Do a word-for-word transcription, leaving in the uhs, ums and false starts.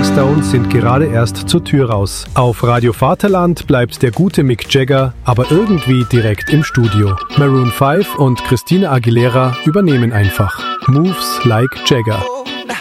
Stones sind gerade erst zur Tür raus. Auf Radio Vaterland bleibt der gute Mick Jagger aber irgendwie direkt im Studio. Maroon fünf und Christina Aguilera übernehmen einfach. Moves like Jagger.